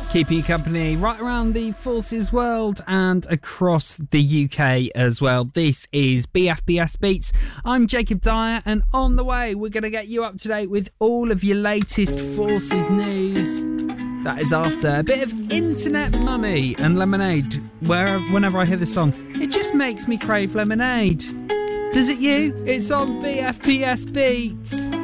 Keeping you company right around the Forces world and across the UK as well. This is BFBS Beats. I'm Jacob Dyer, and on the way, we're going to get you up to date with all of your latest Forces news. That is after a bit of Internet Money and Lemonade. Whenever I hear this song, it just makes me crave lemonade. Does it you? It's on BFBS Beats.